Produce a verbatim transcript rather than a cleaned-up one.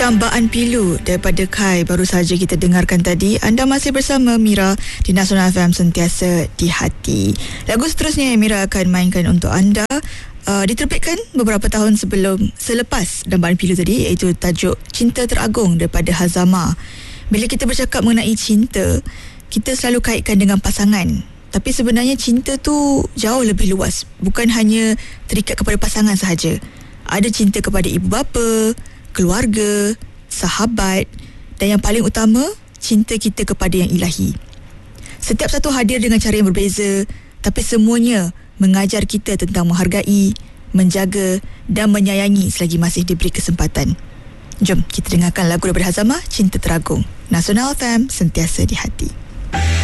Dambaan Pilu daripada Kai baru saja kita dengarkan tadi. Anda masih bersama Mira di Nasional F M, sentiasa di hati. Lagu seterusnya yang Mira akan mainkan untuk anda uh, diterbitkan beberapa tahun sebelum selepas Dambaan Pilu tadi, iaitu tajuk Cinta Teragung daripada Hazama. Bila kita bercakap mengenai cinta, kita selalu kaitkan dengan pasangan. Tapi sebenarnya cinta tu jauh lebih luas. Bukan hanya terikat kepada pasangan sahaja. Ada cinta kepada ibu bapa, keluarga, sahabat, dan yang paling utama, cinta kita kepada yang ilahi. Setiap satu hadir dengan cara yang berbeza, tapi semuanya mengajar kita tentang menghargai, menjaga dan menyayangi selagi masih diberi kesempatan. Jom kita dengarkan lagu daripada Hazama, Cinta Teragung. Nasional F M, sentiasa di hati.